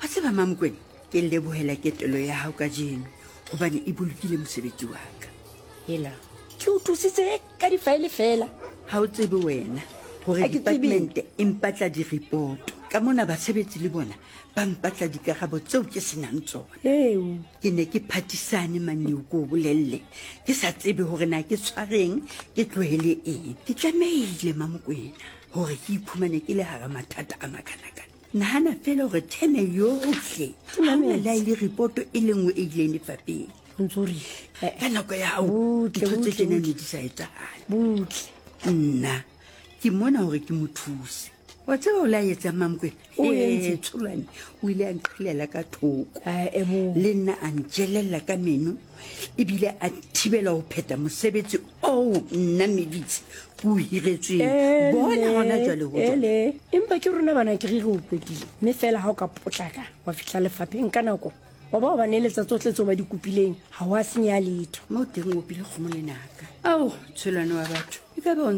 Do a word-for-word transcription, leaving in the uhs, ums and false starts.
tseba Mamkwena ke lebohela ketelo ya hao ka jeno hobane e bolokile mosebetsi wa ka. Hela ke o thusitse ka difaele fela. Ha o tsebe wena hore department e mpatla di-report ka mona basebetsi le bona ba mpatla dikarabo tseo ke senang tsona. Eo ke ne ke phatisane maneo ko bolelle ke sa tsebe hore na ke tshwareng ke tlohele eng. Ke tlamehile Mamkwena hore ke iphumane ke le hara mathata a makanakana. Nahana fela hore theme yohle ha ona la ile report e lengwe e ile lefapeng. ntsuri Ka nako ya hao ntho tse tjena ne di sa etsahale. butle Nna ke mona hore ke mo thuse. Wa tseba o la etsa Mamkwena O entse? Tshulwane o ile a nqhilela ka thoko a ebo le nna a njelella ka meno ebile a thibela ho pheta mosebetsi o nna Meditsi ke o hiretsweng. Bona hona jwale ho tswa. ele empa ke rona bana ke re re o kwetile mme fela ha o ka potlaka wa fihla lefapheng ka nako wa ba ba neletsa tsohle tseo ba di kopileng ha wa senya letho. Mo teng o pile kgomo lenaka. Ao Tshulwane wa batho e ka ba o